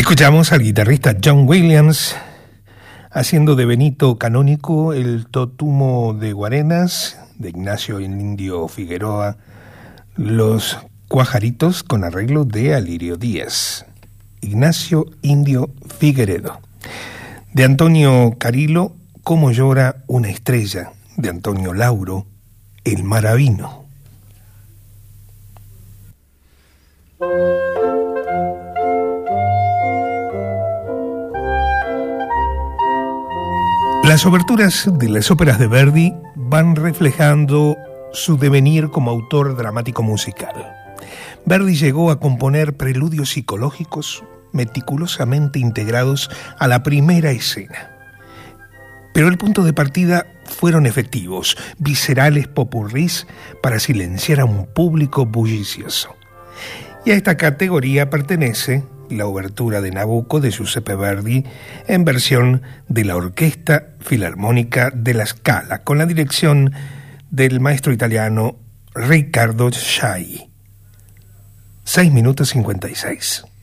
Escuchamos al guitarrista John Williams haciendo de Benito Canónico el Totumo de Guarenas, de Ignacio Indio Figueroa, Los Cuajaritos, con arreglo de Alirio Díaz. Ignacio Indio Figueredo. De Antonio Carilo, Cómo llora una estrella. De Antonio Lauro, El Maravino. Las oberturas de las óperas de Verdi van reflejando su devenir como autor dramático musical. Verdi llegó a componer preludios psicológicos meticulosamente integrados a la primera escena. Pero el punto de partida fueron efectivos, viscerales popurrís para silenciar a un público bullicioso. Y a esta categoría pertenece la obertura de Nabucco de Giuseppe Verdi en versión de la Orquesta Filarmónica de la Scala, con la dirección del maestro italiano Riccardo Chailly. 6 minutos 56.